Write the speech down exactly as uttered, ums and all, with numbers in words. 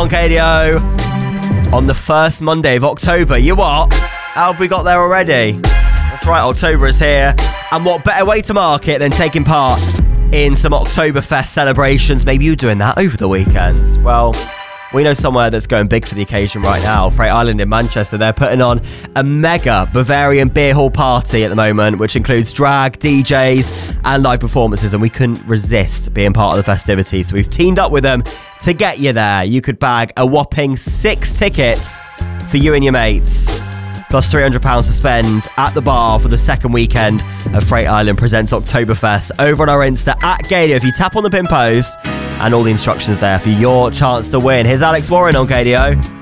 on K D O. On the first Monday of October. You what? How have we got there already? That's right, October is here. And what better way to mark it than taking part in some Oktoberfest celebrations? Maybe you doing that over the weekend. Well, we know somewhere that's going big for the occasion right now. Freight Island in Manchester. They're putting on a mega Bavarian beer hall party at the moment, which includes drag, D Js, and live performances. And we couldn't resist being part of the festivities. So we've teamed up with them to get you there. You could bag a whopping six tickets for you and your mates, plus three hundred pounds to spend at the bar for the second weekend of Freight Island Presents Oktoberfest over on our Insta at Gadio. If you tap on the pin post, and all the instructions there for your chance to win. Here's Alex Warren on K D O.